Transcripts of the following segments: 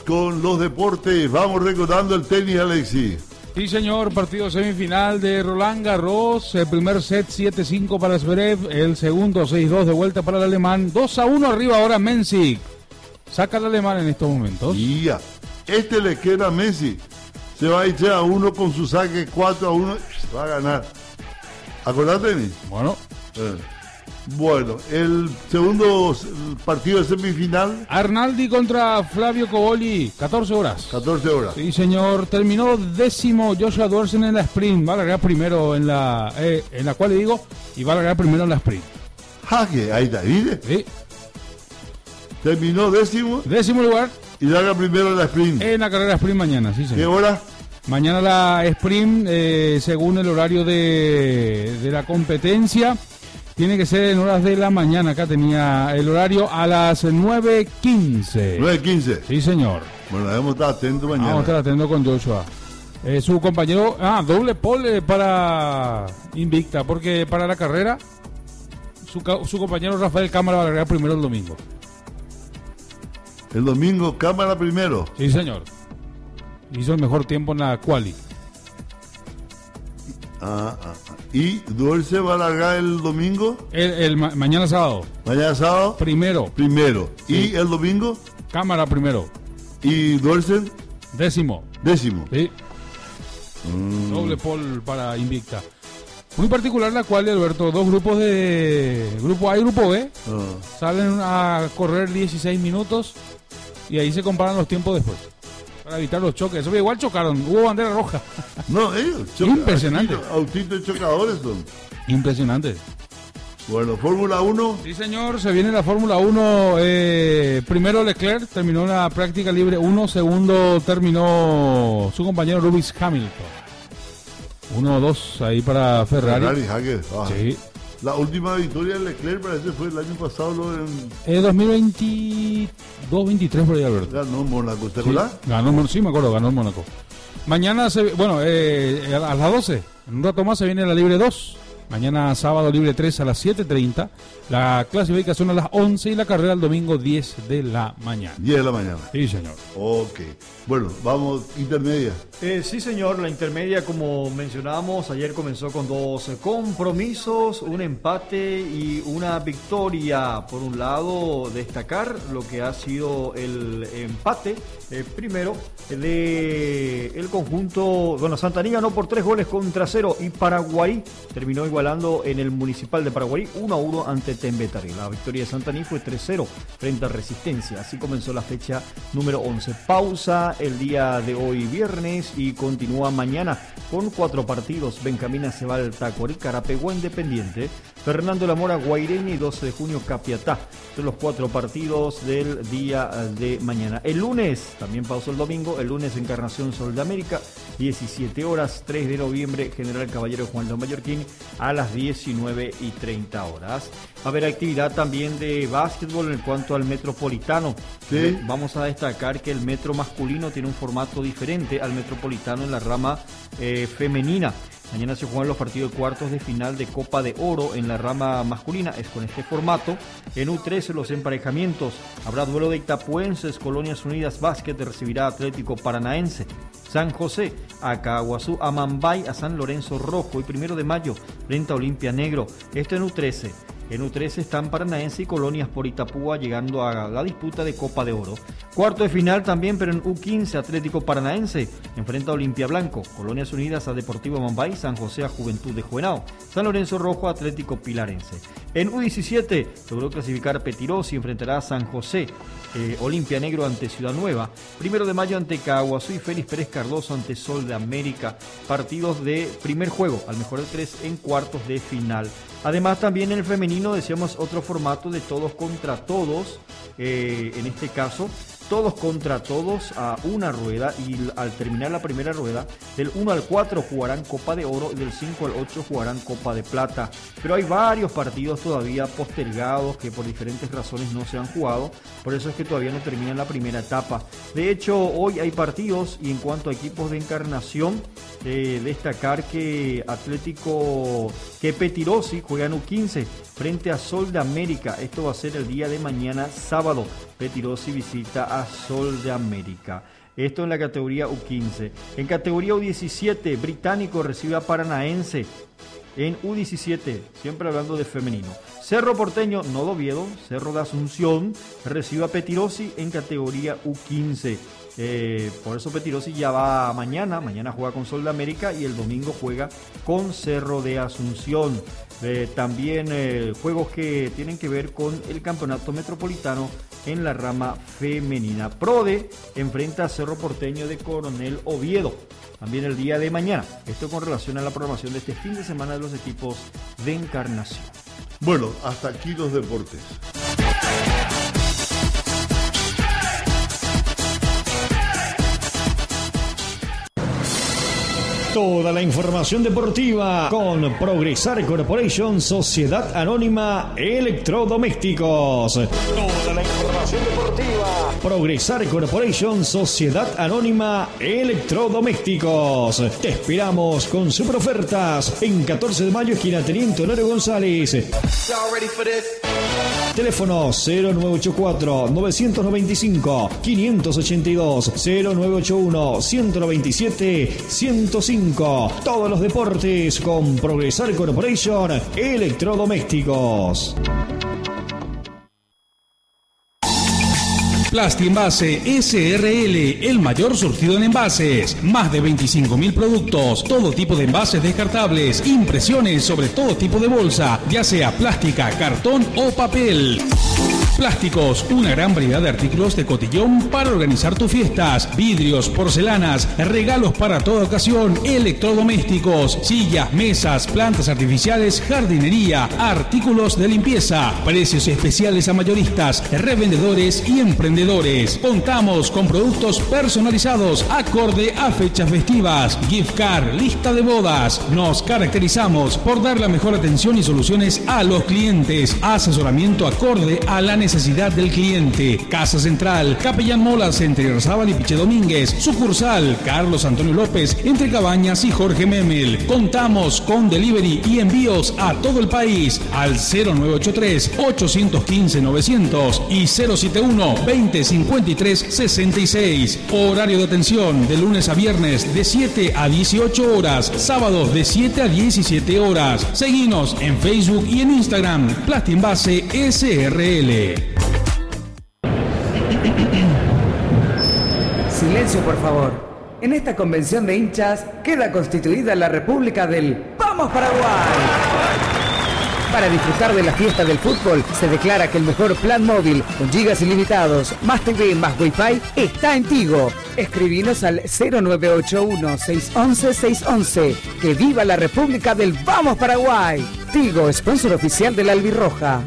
con los deportes. Vamos recordando el tenis, Alexis. Sí, señor, partido semifinal de Roland Garros. El primer set 7-5 para Zverev, el segundo 6-2 de vuelta para el alemán. 2-1 arriba ahora Mensik. Saca al alemán en estos momentos. Y ya, le queda a Messi. Se va a echar a uno con su saque 4-1. Va a ganar. ¿Acordate, Denis? Bueno. Bueno, el segundo partido de semifinal. Arnaldi contra Flavio Cobolli, 14 horas. 14 horas. Sí, señor. Terminó décimo Joshua Doersen en la sprint. Va a largar primero en la cual le digo, y va a largar primero en la sprint. Jaque, ahí está, ¿viste? Sí. Terminó décimo lugar. Y larga primero en la sprint. En la carrera sprint mañana, sí, señor. ¿Qué hora? Mañana la sprint, según el horario de la competencia, tiene que ser en horas de la mañana. Acá tenía el horario a las 9:15. 9:15. Sí, señor. Bueno, debemos estar atentos mañana. Vamos a estar atentos con Joshua. Su compañero, doble pole para Invicta, porque para la carrera, su compañero Rafael Cámara va a largar primero el domingo. El domingo, Cámara primero. Sí, señor. Hizo el mejor tiempo en la quali. ¿Y Dulce va a largar el domingo? Mañana sábado. Mañana sábado. Primero. Sí. ¿Y el domingo? Cámara primero. ¿Y Dulce? Décimo. Sí. Doble pole para Invicta. Muy particular la quali, Alberto. Dos grupos de grupo A y grupo B. Salen a correr 16 minutos y ahí se comparan los tiempos después. Para evitar los choques. Eso igual chocaron. Hubo bandera roja. No, ellos chocan. Impresionante. Autitos chocadores son. Impresionante. Bueno, Fórmula 1. Sí, señor. Se viene la Fórmula 1. Primero Leclerc terminó la práctica libre 1. Segundo terminó su compañero Lewis Hamilton. 1-2 ahí para Ferrari. Sí. La última victoria de Leclerc parece fue el año pasado. 2022-23 por ahí, Alberto. Ganó Mónaco, ¿te sí, acuerdas? Sí, me acuerdo, ganó el Mónaco. Mañana, a las 12, en un rato más se viene la Libre 2. Mañana sábado Libre 3 a las 7:30. La clasificación a las 11 y la carrera el domingo 10 de la mañana. 10 de la mañana. Sí, señor. Ok. Bueno, vamos, intermedia. Sí, señor, la intermedia, como mencionábamos, ayer comenzó con dos compromisos, un empate y una victoria. Por un lado, destacar lo que ha sido el empate, primero, de el conjunto, Santaní ganó por 3-0 y Paraguay terminó igualando en el Municipal de Paraguay 1-1 ante Tembetari. La victoria de Santaní fue 3-0 frente a Resistencia. Así comenzó la fecha número 11. Pausa el día de hoy viernes y continúa mañana con 4 partidos. Benjamín se va al Tacuarí, Carapeguá Independiente, Fernando Lamora Guaireña y 12 de junio Capiatá. Son los 4 partidos del día de mañana. El lunes, también pausó el domingo, el lunes Encarnación Sol de América, 17 horas, 3 de noviembre, General Caballero Juan León Mallorquín, a las 19:30 horas. Va a haber actividad también de básquetbol en cuanto al Metropolitano. Sí. Vamos a destacar que el metro masculino tiene un formato diferente al metropolitano en la rama femenina. Mañana se juegan los partidos de cuartos de final de Copa de Oro en la rama masculina, es con este formato. En U13 los emparejamientos, habrá duelo de Itapuenses, Colonias Unidas Básquet recibirá Atlético Paranaense. San José, a Caguazú, a Mambay, a San Lorenzo Rojo y 1 de mayo frente a Olimpia Negro. Esto en U13. En U13 están Paranaense y Colonias por Itapúa llegando a la disputa de Copa de Oro. Cuarto de final también, pero en U15 Atlético Paranaense enfrenta a Olimpia Blanco, Colonias Unidas a Deportivo Mambay, San José a Juventud de Juvenao, San Lorenzo Rojo a Atlético Pilarense. En U17 logró clasificar Petirosi, enfrentará a San José, Olimpia Negro ante Ciudad Nueva, 1 de mayo ante Caguazú y Félix Pérez Cardoso ante Sol de América. Partidos de primer juego, al mejor de 3 en cuartos de final. Además también en el femenino decíamos otro formato de todos contra todos, en este caso todos contra todos a una rueda y al terminar la primera rueda del 1 al 4 jugarán Copa de Oro y del 5 al 8 jugarán Copa de Plata. Pero hay varios partidos todavía postergados que por diferentes razones no se han jugado, por eso es que todavía no terminan la primera etapa. De hecho hoy hay partidos y en cuanto a equipos de Encarnación, destacar que Petirosi juega en U15 frente a Sol de América. Esto va a ser el día de mañana, sábado. Petirosi visita a Sol de América. Esto en la categoría U15. En categoría U17, Británico recibe a Paranaense. En U17, siempre hablando de femenino. Cerro Porteño, no de Oviedo, Cerro de Asunción, recibe a Petirosi en categoría U15. Por eso Petirosi ya va mañana juega con Sol de América y el domingo juega con Cerro de Asunción. También juegos que tienen que ver con el campeonato metropolitano en la rama femenina. Prode enfrenta a Cerro Porteño de Coronel Oviedo también el día de mañana. Esto con relación a la programación de este fin de semana de los equipos de Encarnación. Bueno, hasta aquí los deportes. Toda la información deportiva con Progresar Corporation, Sociedad Anónima Electrodomésticos. Toda la información deportiva. Progresar Corporation, Sociedad Anónima Electrodomésticos. Te esperamos con super ofertas en 14 de mayo, esquina Teniente Honorio González. Teléfono 0984-995-582, 0981-197-105. Todos los deportes con Progresar Corporation Electrodomésticos. Plastienvase SRL, el mayor surtido en envases. Más de 25.000 productos, todo tipo de envases descartables, impresiones sobre todo tipo de bolsa, ya sea plástica, cartón o papel. Plásticos, una gran variedad de artículos de cotillón para organizar tus fiestas, vidrios, porcelanas, regalos para toda ocasión, electrodomésticos, sillas, mesas, plantas artificiales, jardinería, artículos de limpieza, precios especiales a mayoristas, revendedores y emprendedores. Contamos con productos personalizados acorde a fechas festivas, gift card, lista de bodas. Nos caracterizamos por dar la mejor atención y soluciones a los clientes, asesoramiento acorde a la necesidad del cliente. Casa Central, Capellán Molas entre Irzábal y Piche Domínguez. Sucursal, Carlos Antonio López entre Cabañas y Jorge Memel. Contamos con delivery y envíos a todo el país al 0983-815-900 y 071-2053-66. Horario de atención de lunes a viernes de 7 a 18 horas, sábados de 7 a 17 horas. Seguinos en Facebook y en Instagram, Plastienvase SRL. Silencio, por favor. En esta convención de hinchas queda constituida la República del ¡Vamos Paraguay! Para disfrutar de la fiesta del fútbol, se declara que el mejor plan móvil, con gigas ilimitados, más TV, más Wi-Fi, está en Tigo. Escribinos al 0981-611-611. ¡Que viva la República del Vamos Paraguay! Tigo, sponsor oficial de la Albirroja.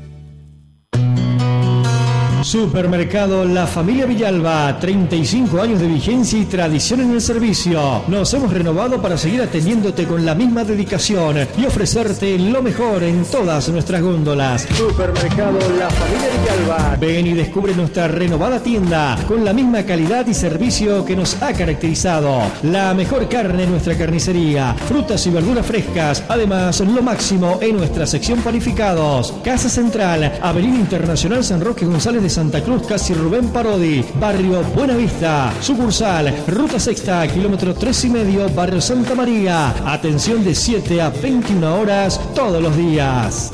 Supermercado La Familia Villalba, 35 años de vigencia y tradición en el servicio. Nos hemos renovado para seguir atendiéndote con la misma dedicación y ofrecerte lo mejor en todas nuestras góndolas. Supermercado La Familia Villalba. Ven y descubre nuestra renovada tienda con la misma calidad y servicio que nos ha caracterizado. La mejor carne en nuestra carnicería, frutas y verduras frescas, además lo máximo en nuestra sección panificados. Casa Central, Avenida Internacional San Roque González de Santa Cruz, casi Rubén Parodi, barrio Buenavista. Sucursal, Ruta Sexta, kilómetro 3,5, barrio Santa María. Atención de 7 a 21 horas todos los días.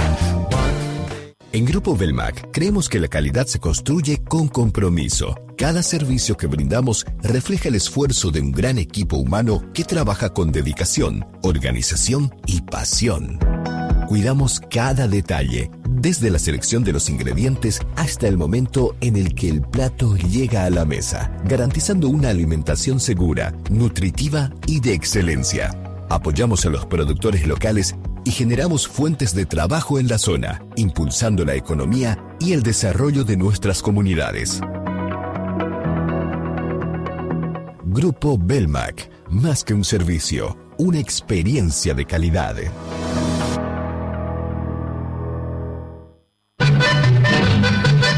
En Grupo Belmac creemos que la calidad se construye con compromiso. Cada servicio que brindamos refleja el esfuerzo de un gran equipo humano que trabaja con dedicación, organización y pasión. Cuidamos cada detalle, desde la selección de los ingredientes hasta el momento en el que el plato llega a la mesa, garantizando una alimentación segura, nutritiva y de excelencia. Apoyamos a los productores locales y generamos fuentes de trabajo en la zona, impulsando la economía y el desarrollo de nuestras comunidades. Grupo Belmac, más que un servicio, una experiencia de calidad.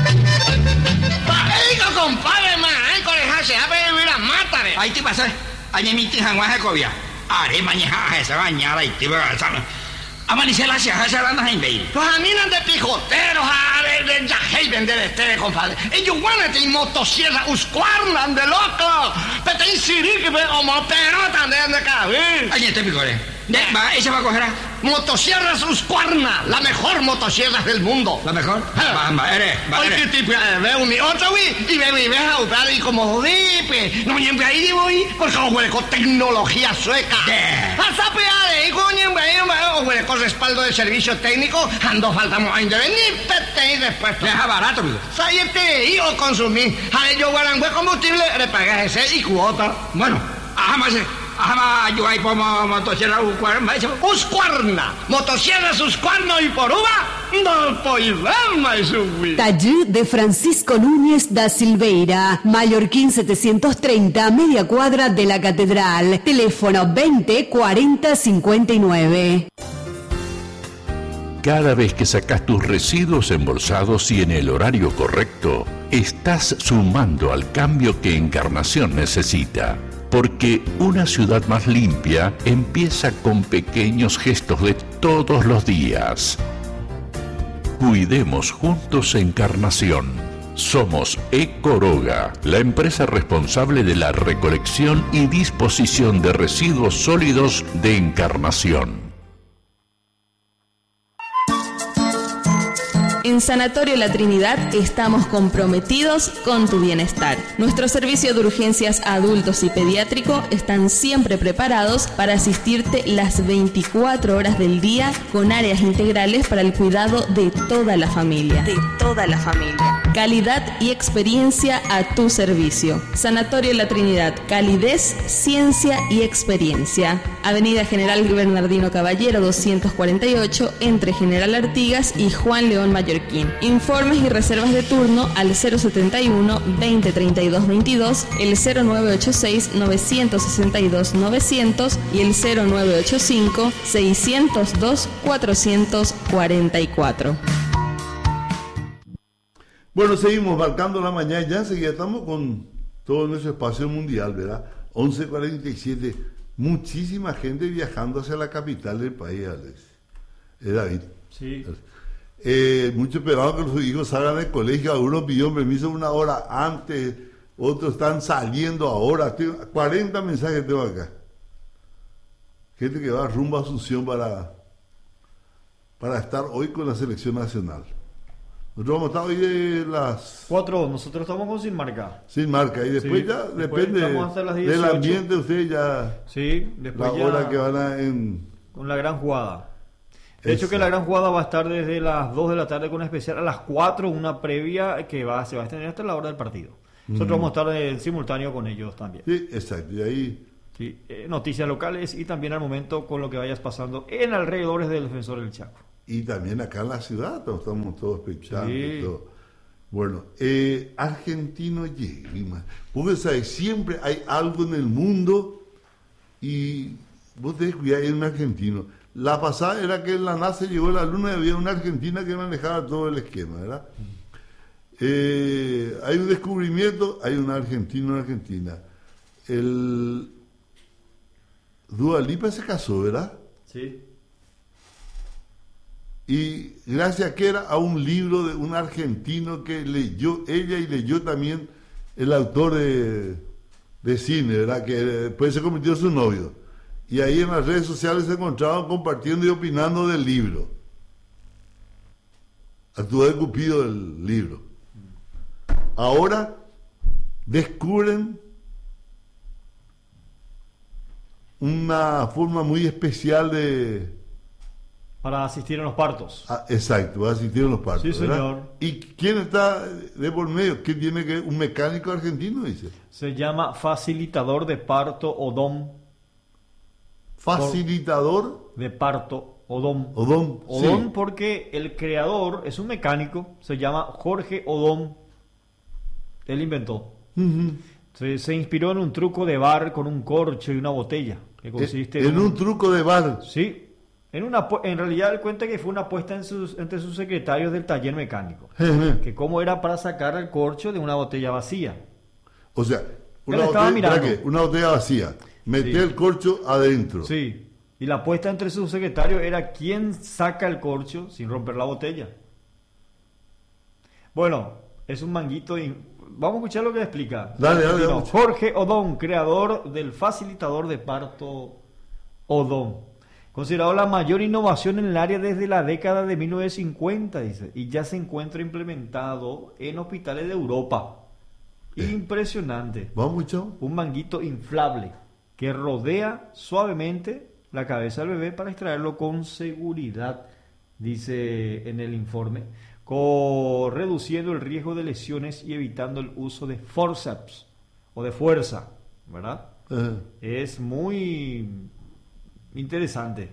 Ahí te pasa. Añemiti Hangua Jacobia. Are mañana esa bañada y te va a saber. Amanecer la sierra se van a invadir. Los aminan de pijoteros, de yajey vender este, compadre. Ellos van a tener motosierra, uscuarnan de loco. Pero te insirí que ve como perota de cabir. Añe te picore. Esa va a coger. Motosierras Husqvarna, la mejor motosierra del mundo. ¿La mejor? Va, eres. Oye, ¿qué tipo? Veo mi otra, güey, y veo mi vieja, y como dipe. No me envíe ahí, voy, porque huele con tecnología sueca. Hasta peade, y coño, huele con respaldo de servicio técnico, ando faltamos a intervenir, y después. Deja barato, amigo. Sáyete, y o consumir. A ello, guarangüe combustible, le pagas ese y cuota. Bueno, ajá, yo ahí pongo motosierra Husqvarna, motosierras Husqvarna y por uva, no podemos subir. Taller de Francisco Núñez da Silveira, Mallorquín 730, media cuadra de la Catedral. Teléfono 20 40 59. Cada vez que sacas tus residuos embolsados y en el horario correcto, estás sumando al cambio que Encarnación necesita. Porque una ciudad más limpia empieza con pequeños gestos de todos los días. Cuidemos juntos Encarnación. Somos Ecoroga, la empresa responsable de la recolección y disposición de residuos sólidos de Encarnación. En Sanatorio La Trinidad estamos comprometidos con tu bienestar. Nuestro servicio de urgencias adultos y pediátrico están siempre preparados para asistirte las 24 horas del día con áreas integrales para el cuidado de toda la familia. Calidad y experiencia a tu servicio. Sanatorio La Trinidad, calidez, ciencia y experiencia. Avenida General Bernardino Caballero 248, entre General Artigas y Juan León Mallorquín. Informes y reservas de turno al 071 20 32 22, el 0986 962 900 y el 0985 602 444. Bueno, seguimos marcando la mañana, ya enseguida estamos con todo nuestro espacio mundial, ¿verdad? 11:47, muchísima gente viajando hacia la capital del país, Alex. David. Sí. Muchos esperaban que los hijos salgan del colegio, algunos pidieron permiso una hora antes, otros están saliendo ahora. 40 mensajes tengo acá. Gente que va rumbo a Asunción para estar hoy con la selección nacional. Nosotros vamos a estar hoy de las 4, nosotros estamos con Sin Marca. Sin Marca, y después sí, ya después depende del ambiente, ustedes ya. Sí, después la ya hora que van a con la gran jugada. De hecho que la gran jugada va a estar desde las 2 de la tarde con una especial a las 4, una previa que se va a extender hasta la hora del partido. Nosotros vamos a estar en simultáneo con ellos también. Sí, exacto, y ahí... Sí, noticias locales y también al momento con lo que vayas pasando en alrededores del Defensor del Chaco. Y también acá en la ciudad, estamos todos escuchando. Sí. Todo. Bueno, argentino llega. Porque sabes, siempre hay algo en el mundo y vos tenés cuidado, hay un argentino. La pasada era que en la NASA llegó la luna y había una argentina que manejaba todo el esquema, ¿verdad? Hay un descubrimiento, hay un argentino, una argentina. El Dua Lipa se casó, ¿verdad? Sí. Y gracias a que era a un libro de un argentino que leyó ella y leyó también el autor de cine, ¿verdad? Que después se convirtió en su novio. Y ahí en las redes sociales se encontraban compartiendo y opinando del libro. Actuó de Cupido del libro. Ahora descubren una forma muy especial para asistir a los partos. Exacto, para asistir a los partos. Sí, señor. ¿Verdad? ¿Y quién está de por medio? ¿Qué tiene que un mecánico argentino, dice? Se llama facilitador de parto ODOM. Facilitador de parto ODOM. ODOM, sí. Porque el creador es un mecánico, se llama Jorge ODOM. Él inventó. Se inspiró en un truco de bar con un corcho y una botella. Que consiste en un truco de bar. Sí. En realidad él cuenta que fue una apuesta entre sus secretarios del taller mecánico. Que cómo era para sacar el corcho de una botella vacía. O sea, una botella vacía. meter el corcho adentro. Sí. Y la apuesta entre sus secretarios era quién saca el corcho sin romper la botella. Bueno, es un manguito. Vamos a escuchar lo que explica. Dale. Jorge Odón, creador del facilitador de parto Odón. Considerado la mayor innovación en el área desde la década de 1950, dice, y ya se encuentra implementado en hospitales de Europa. Impresionante. Vamos, chao. Un manguito inflable que rodea suavemente la cabeza del bebé para extraerlo con seguridad, dice en el informe, reduciendo el riesgo de lesiones y evitando el uso de forceps o de fuerza, ¿verdad? Es muy interesante.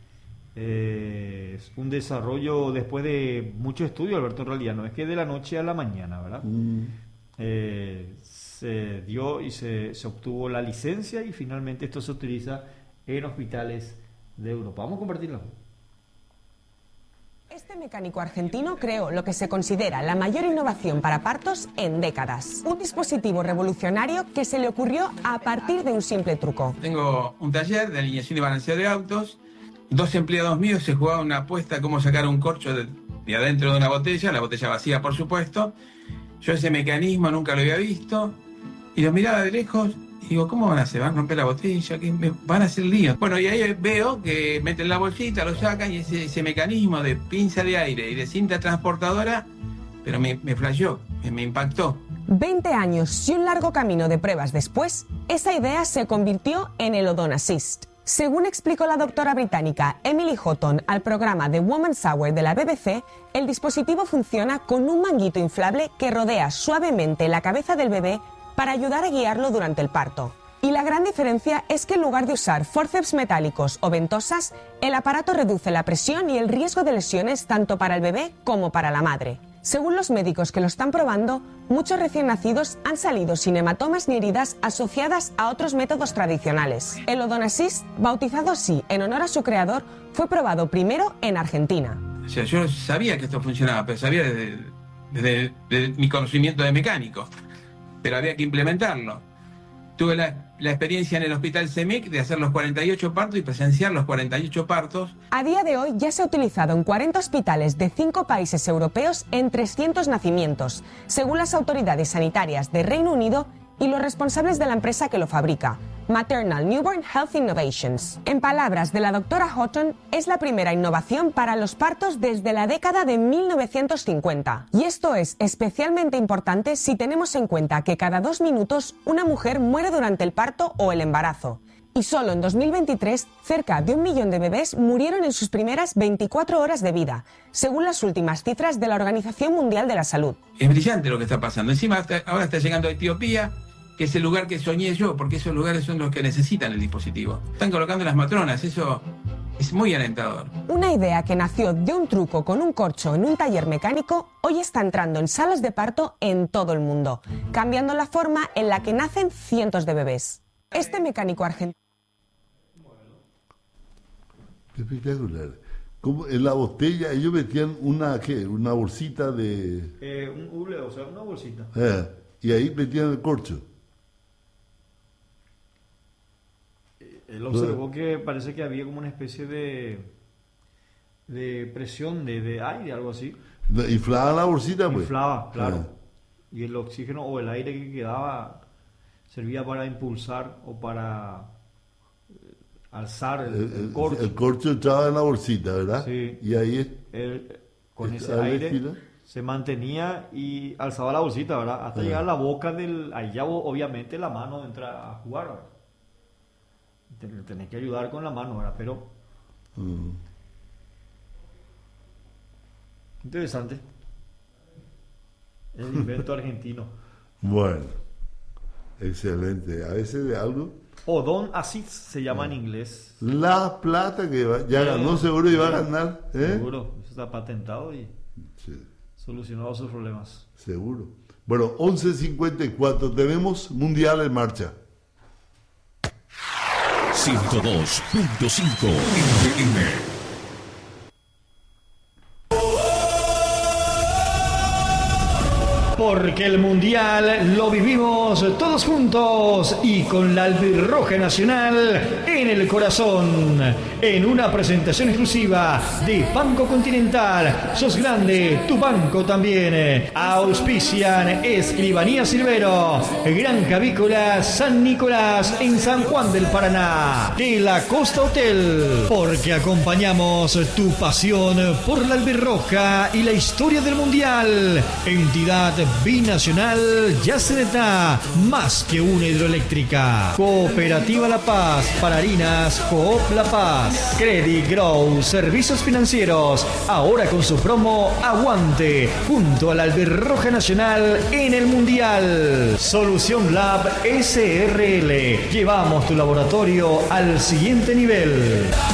Es un desarrollo después de mucho estudio, Alberto, en realidad no es que de la noche a la mañana, ¿verdad? Se dio y se obtuvo la licencia y finalmente esto se utiliza en hospitales de Europa. Vamos a compartirlo. Este mecánico argentino creó lo que se considera la mayor innovación para partos en décadas. Un dispositivo revolucionario que se le ocurrió a partir de un simple truco. Tengo un taller de alineación y balanceo de autos. 2 empleados míos se jugaban una apuesta a cómo sacar un corcho de adentro de una botella, la botella vacía, por supuesto. Yo ese mecanismo nunca lo había visto y lo miraba de lejos. Digo, ¿cómo van a hacer? ¿Van a romper la botella? ¿Qué van a hacer líos? Bueno, y ahí veo que meten la bolsita, lo sacan y ese mecanismo de pinza de aire y de cinta transportadora, pero me flasheó, me impactó. 20 años y un largo camino de pruebas después, esa idea se convirtió en el Odon Assist. Según explicó la doctora británica Emily Houghton al programa The Woman's Hour de la BBC, el dispositivo funciona con un manguito inflable que rodea suavemente la cabeza del bebé para ayudar a guiarlo durante el parto. Y la gran diferencia es que en lugar de usar forceps metálicos o ventosas, el aparato reduce la presión y el riesgo de lesiones tanto para el bebé como para la madre. Según los médicos que lo están probando, muchos recién nacidos han salido sin hematomas ni heridas asociadas a otros métodos tradicionales. El Odon Assist, bautizado así en honor a su creador, fue probado primero en Argentina. O sea, yo sabía que esto funcionaba, pero sabía desde mi conocimiento de mecánico. Pero había que implementarlo. Tuve la experiencia en el Hospital CEMIC de hacer los 48 partos y presenciar los 48 partos. A día de hoy ya se ha utilizado en 40 hospitales de 5 países europeos en 300 nacimientos, según las autoridades sanitarias de Reino Unido y los responsables de la empresa que lo fabrica, Maternal Newborn Health Innovations. En palabras de la doctora Houghton, es la primera innovación para los partos desde la década de 1950. Y esto es especialmente importante si tenemos en cuenta que cada 2 minutos una mujer muere durante el parto o el embarazo. Y solo en 2023, cerca de 1 millón de bebés murieron en sus primeras 24 horas de vida, según las últimas cifras de la Organización Mundial de la Salud. Es brillante lo que está pasando. Encima ahora está llegando a Etiopía, que es el lugar que soñé yo, porque esos lugares son los que necesitan el dispositivo. Están colocando las matronas, eso es muy alentador. Una idea que nació de un truco con un corcho en un taller mecánico, hoy está entrando en salas de parto en todo el mundo, cambiando la forma en la que nacen cientos de bebés. Este mecánico argentino... Qué espectacular. Como en la botella ellos metían una bolsita de... un hule, o sea, una bolsita. Y ahí metían el corcho. Él observó que parece que había como una especie de presión de aire, algo así. ¿Inflaba la bolsita, pues? Inflaba, claro. Y el oxígeno o el aire que quedaba servía para impulsar o para alzar el corcho. El corcho entraba en la bolsita, ¿verdad? Sí. Y ahí con ese aire se mantenía y alzaba la bolsita, ¿verdad? Hasta llegar a la boca del... Ahí ya obviamente la mano entra a jugar, ¿verdad? Tenés que ayudar con la mano, ¿verdad? Pero... Interesante. El invento argentino. Bueno. Excelente. A veces de algo... Odon Assist se llama en inglés. La plata que ya ganó seguro y va a ganar. Seguro. Eso está patentado y solucionado sus problemas. Seguro. Bueno, 11:54. Tenemos Mundial en marcha. 102.5 FM. porque el Mundial lo vivimos todos juntos y con la albirroja nacional en el corazón. En una presentación exclusiva de Banco Continental. Sos grande, tu banco también. Auspician Escribanía Silvero, Granja Avícola San Nicolás en San Juan del Paraná. De la Costa Hotel, porque acompañamos tu pasión por la albirroja y la historia del Mundial. Entidad binacional Yaceneta, más que una hidroeléctrica. Cooperativa La Paz, para harinas Coop La Paz. Credit Grow, servicios financieros, ahora con su promo Aguante, junto a la albirroja nacional en el Mundial. Solución Lab SRL, llevamos tu laboratorio al siguiente nivel.